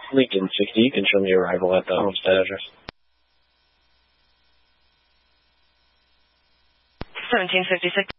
Lincoln 60, you can show me arrival at the homestead address. 1756.